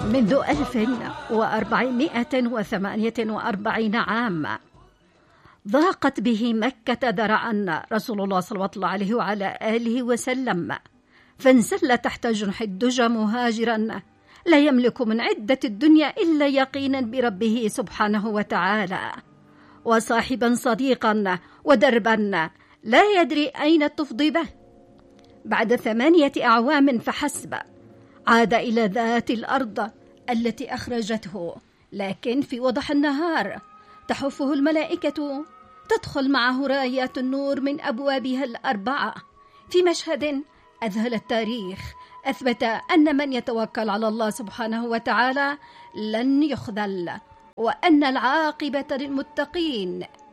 منذ 1448 عاما ضاقت به مكة ذرعا رسول الله صلى الله عليه وعلى آله وسلم، فانسل تحت جنح الدجى مهاجرا لا يملك من عدة الدنيا إلا يقينا بربه سبحانه وتعالى، وصاحبا صديقا ودربا لا يدري أين تفضي به. بعد 8 أعوام فحسب عاد إلى ذات الأرض التي أخرجته، لكن في وضح النهار تحفه الملائكة، تدخل معه رايات النور من أبوابها 4 في مشهد أذهل التاريخ، أثبت أن من يتوكل على الله سبحانه وتعالى لن يخذل، وأن العاقبة للمتقين.